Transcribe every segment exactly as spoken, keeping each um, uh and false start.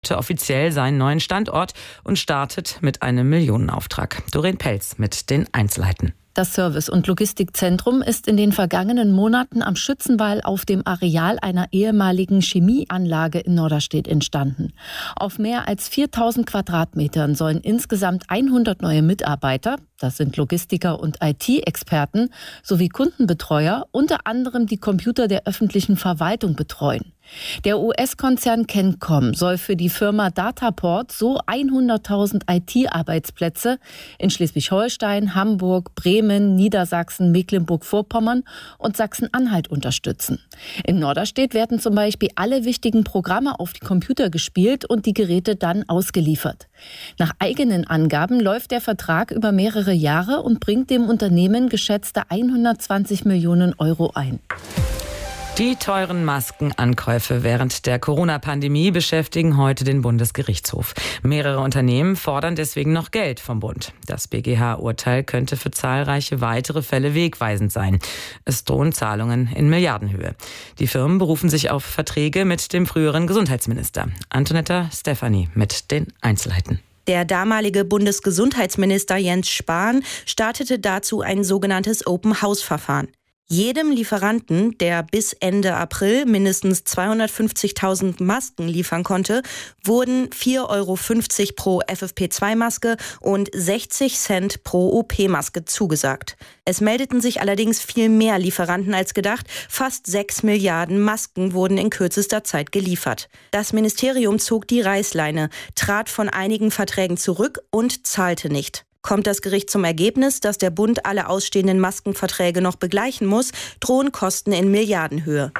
offiziell seinen neuen Standort und startet mit einem Millionenauftrag. Doreen Pelz mit den Einzelheiten. Das Service- und Logistikzentrum ist in den vergangenen Monaten am Schützenwall auf dem Areal einer ehemaligen Chemieanlage in Norderstedt entstanden. Auf mehr als viertausend Quadratmetern sollen insgesamt hundert neue Mitarbeiter, das sind Logistiker und I T-Experten, sowie Kundenbetreuer, unter anderem die Computer der öffentlichen Verwaltung betreuen. Der U S-Konzern Kencom soll für die Firma Dataport so hunderttausend I T-Arbeitsplätze in Schleswig-Holstein, Hamburg, Bremen, Niedersachsen, Mecklenburg-Vorpommern und Sachsen-Anhalt unterstützen. In Norderstedt werden zum Beispiel alle wichtigen Programme auf die Computer gespielt und die Geräte dann ausgeliefert. Nach eigenen Angaben läuft der Vertrag über mehrere Jahre und bringt dem Unternehmen geschätzte hundertzwanzig Millionen Euro ein. Die teuren Maskenankäufe während der Corona-Pandemie beschäftigen heute den Bundesgerichtshof. Mehrere Unternehmen fordern deswegen noch Geld vom Bund. Das B G H-Urteil könnte für zahlreiche weitere Fälle wegweisend sein. Es drohen Zahlungen in Milliardenhöhe. Die Firmen berufen sich auf Verträge mit dem früheren Gesundheitsminister. Antonetta Stefani mit den Einzelheiten. Der damalige Bundesgesundheitsminister Jens Spahn startete dazu ein sogenanntes Open-House-Verfahren. Jedem Lieferanten, der bis Ende April mindestens zweihundertfünfzigtausend Masken liefern konnte, wurden vier Euro fünfzig pro F F P zwei Maske und sechzig Cent pro O P-Maske zugesagt. Es meldeten sich allerdings viel mehr Lieferanten als gedacht. Fast sechs Milliarden Masken wurden in kürzester Zeit geliefert. Das Ministerium zog die Reißleine, trat von einigen Verträgen zurück und zahlte nicht. Kommt das Gericht zum Ergebnis, dass der Bund alle ausstehenden Maskenverträge noch begleichen muss, drohen Kosten in Milliardenhöhe.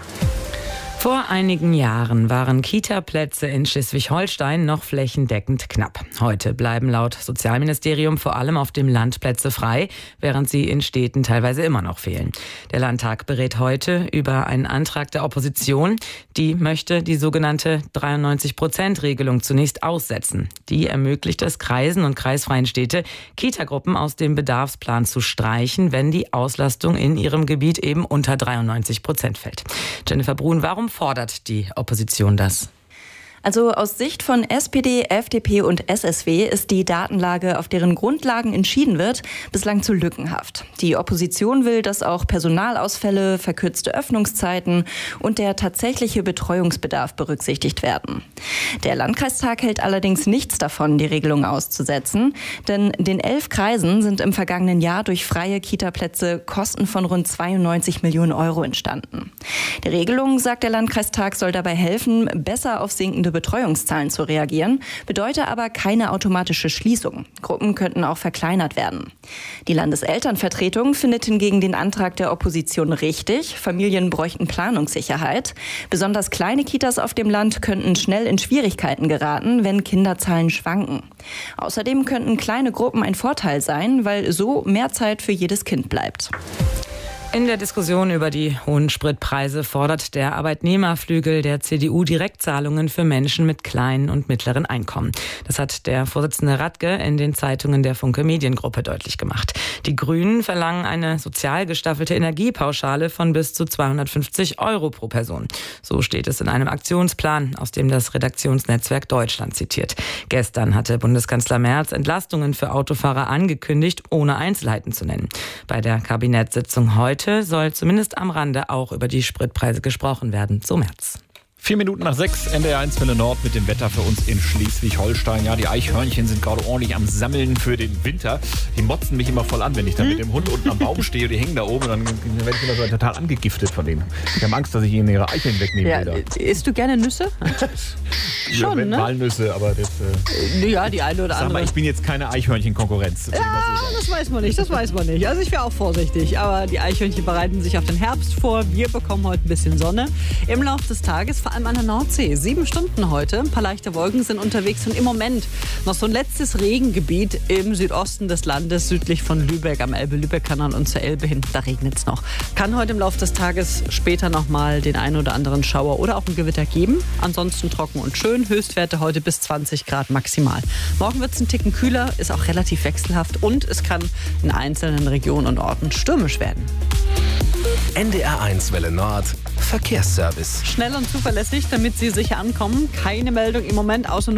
Vor einigen Jahren waren Kita-Plätze in Schleswig-Holstein noch flächendeckend knapp. Heute bleiben laut Sozialministerium vor allem auf dem Land Plätze frei, während sie in Städten teilweise immer noch fehlen. Der Landtag berät heute über einen Antrag der Opposition. Die möchte die sogenannte dreiundneunzig-Prozent-Regelung zunächst aussetzen. Die ermöglicht es Kreisen und kreisfreien Städte, Kitagruppen aus dem Bedarfsplan zu streichen, wenn die Auslastung in ihrem Gebiet eben unter dreiundneunzig Prozent fällt. Jennifer Brun, warum fordert die Opposition das? Also aus Sicht von S P D, F D P und S S W ist die Datenlage, auf deren Grundlagen entschieden wird, bislang zu lückenhaft. Die Opposition will, dass auch Personalausfälle, verkürzte Öffnungszeiten und der tatsächliche Betreuungsbedarf berücksichtigt werden. Der Landkreistag hält allerdings nichts davon, die Regelung auszusetzen, denn den elf Kreisen sind im vergangenen Jahr durch freie Kitaplätze Kosten von rund zweiundneunzig Millionen Euro entstanden. Die Regelung, sagt der Landkreistag, soll dabei helfen, besser auf sinkende Betreuungszahlen zu reagieren, bedeutet aber keine automatische Schließung. Gruppen könnten auch verkleinert werden. Die Landeselternvertretung findet hingegen den Antrag der Opposition richtig. Familien bräuchten Planungssicherheit. Besonders kleine Kitas auf dem Land könnten schnell in Schwierigkeiten geraten, wenn Kinderzahlen schwanken. Außerdem könnten kleine Gruppen ein Vorteil sein, weil so mehr Zeit für jedes Kind bleibt. In der Diskussion über die hohen Spritpreise fordert der Arbeitnehmerflügel der C D U Direktzahlungen für Menschen mit kleinen und mittleren Einkommen. Das hat der Vorsitzende Radke in den Zeitungen der Funke Mediengruppe deutlich gemacht. Die Grünen verlangen eine sozial gestaffelte Energiepauschale von bis zu zweihundertfünfzig Euro pro Person. So steht es in einem Aktionsplan, aus dem das Redaktionsnetzwerk Deutschland zitiert. Gestern hatte Bundeskanzler Merz Entlastungen für Autofahrer angekündigt, ohne Einzelheiten zu nennen. Bei der Kabinettssitzung heute soll zumindest am Rande auch über die Spritpreise gesprochen werden, so Merz. Vier Minuten nach sechs, N D R eins Welle Nord mit dem Wetter für uns in Schleswig-Holstein. Ja, die Eichhörnchen sind gerade ordentlich am Sammeln für den Winter. Die motzen mich immer voll an, wenn ich da mit dem Hund unten am Baum stehe. Die hängen da oben und dann werde ich immer so total angegiftet von denen. Ich habe Angst, dass ich ihnen ihre Eicheln wegnehmen ja, will. Isst du gerne Nüsse? Schon, ja, ne? Walnüsse, aber das... Äh, ja, die eine oder sag andere. Mal, ich bin jetzt keine Eichhörnchen-Konkurrenz. Ja, so das weiß man nicht, das weiß man nicht. Also ich wäre auch vorsichtig. Aber die Eichhörnchen bereiten sich auf den Herbst vor. Wir bekommen heute ein bisschen Sonne. Im Laufe des Tages, vor allem an der Nordsee. Sieben Stunden heute. Ein paar leichte Wolken sind unterwegs und im Moment noch so ein letztes Regengebiet im Südosten des Landes, südlich von Lübeck, am Elbe-Lübeck-Kanal und zur Elbe hin. Da regnet es noch. Kann heute im Laufe des Tages später noch mal den einen oder anderen Schauer oder auch ein Gewitter geben. Ansonsten trocken und schön. Höchstwerte heute bis zwanzig Grad maximal. Morgen wird es ein Ticken kühler, ist auch relativ wechselhaft und es kann in einzelnen Regionen und Orten stürmisch werden. N D R eins Welle Nord Verkehrsservice. Schnell und zuverlässig, damit Sie sicher ankommen. Keine Meldung im Moment, außer nur